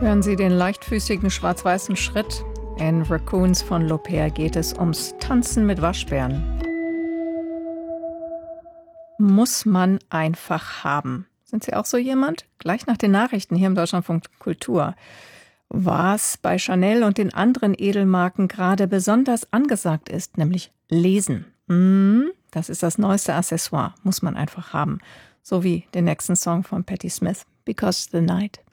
Hören Sie den leichtfüßigen schwarz-weißen Schritt? In Raccoons von Lopez geht es ums Tanzen mit Waschbären. Muss man einfach haben. Sind Sie auch so jemand? Gleich nach den Nachrichten hier im Deutschlandfunk Kultur. Was bei Chanel und den anderen Edelmarken gerade besonders angesagt ist, nämlich Lesen. Das ist das neueste Accessoire, muss man einfach haben. So wie den nächsten Song von Patti Smith, Because the Night